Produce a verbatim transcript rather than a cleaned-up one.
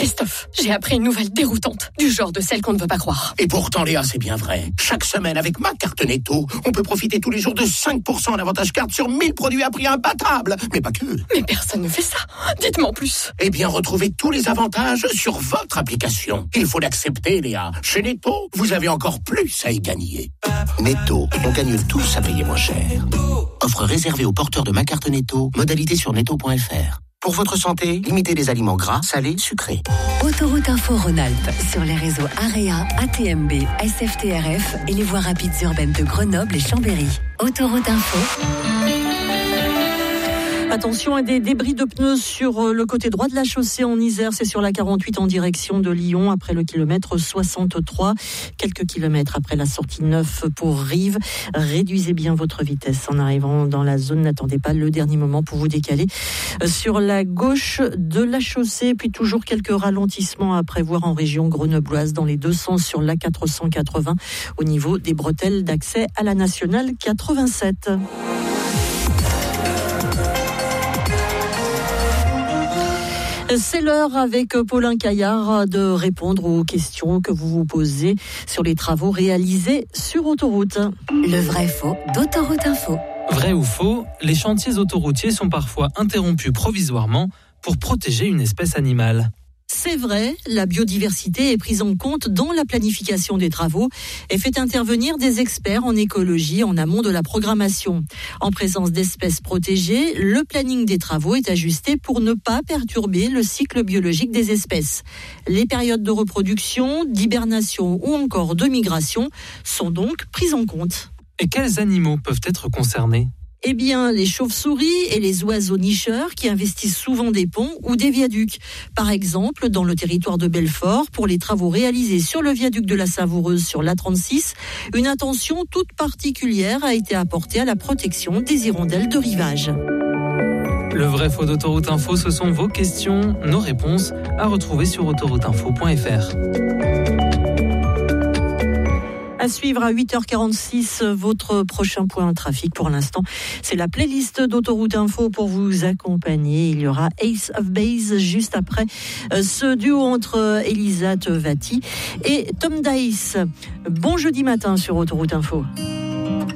Christophe, j'ai appris une nouvelle déroutante, du genre de celle qu'on ne veut pas croire. Et pourtant, Léa, c'est bien vrai. Chaque semaine, avec ma carte Netto, on peut profiter tous les jours de cinq pour cent d'avantage carte sur mille produits à prix imbattable. Mais pas que. Mais personne ne fait ça. Dites-moi en plus. Eh bien, retrouvez tous les avantages sur votre application. Il faut l'accepter, Léa. Chez Netto, vous avez encore plus à y gagner. Netto, on gagne tous à payer moins cher. Offre réservée aux porteurs de ma carte Netto. Modalité sur netto point f r. Pour votre santé, limitez les aliments gras, salés, sucrés. Autoroute Info Rhône-Alpes sur les réseaux AREA, A T M B, S F T R F et les voies rapides urbaines de Grenoble et Chambéry. Autoroute Info. Attention à des débris de pneus sur le côté droit de la chaussée en Isère. C'est sur la quarante-huit en direction de Lyon, après le kilomètre soixante-trois. Quelques kilomètres après la sortie neuf pour Rives. Réduisez bien votre vitesse en arrivant dans la zone. N'attendez pas le dernier moment pour vous décaler sur la gauche de la chaussée. Puis toujours quelques ralentissements à prévoir en région grenobloise dans les deux sens sur l'A quatre cent quatre-vingts au niveau des bretelles d'accès à la nationale quatre-vingt-sept. C'est l'heure avec Paulin Caillard de répondre aux questions que vous vous posez sur les travaux réalisés sur autoroute. Le vrai faux d'Autoroute Info. Vrai ou faux, les chantiers autoroutiers sont parfois interrompus provisoirement pour protéger une espèce animale. C'est vrai, la biodiversité est prise en compte dans la planification des travaux et fait intervenir des experts en écologie en amont de la programmation. En présence d'espèces protégées, le planning des travaux est ajusté pour ne pas perturber le cycle biologique des espèces. Les périodes de reproduction, d'hibernation ou encore de migration sont donc prises en compte. Et quels animaux peuvent être concernés ? Eh bien, les chauves-souris et les oiseaux nicheurs qui investissent souvent des ponts ou des viaducs. Par exemple, dans le territoire de Belfort, pour les travaux réalisés sur le viaduc de la Savoureuse sur l'A trente-six, une attention toute particulière a été apportée à la protection des hirondelles de rivage. Le vrai faux d'Autoroute Info, ce sont vos questions, nos réponses à retrouver sur autoroute info point f r. À suivre à huit heures quarante-six, votre prochain point trafic. Pour l'instant, c'est la playlist d'Autoroute Info pour vous accompagner. Il y aura Ace of Base juste après ce duo entre Elisa Tevati et Tom Dice. Bon jeudi matin sur Autoroute Info.